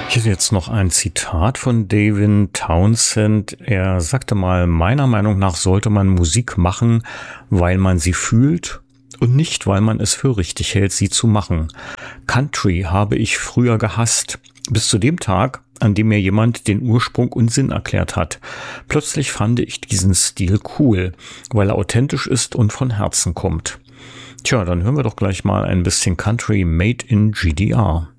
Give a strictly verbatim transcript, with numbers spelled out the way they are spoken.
Hier ist jetzt noch ein Zitat von Devin Townsend. Er sagte mal, meiner Meinung nach sollte man Musik machen, weil man sie fühlt und nicht, weil man es für richtig hält, sie zu machen. Country habe ich früher gehasst, bis zu dem Tag, an dem mir jemand den Ursprung und Sinn erklärt hat. Plötzlich fand ich diesen Stil cool, weil er authentisch ist und von Herzen kommt. Tja, dann hören wir doch gleich mal ein bisschen Country Made in G D R.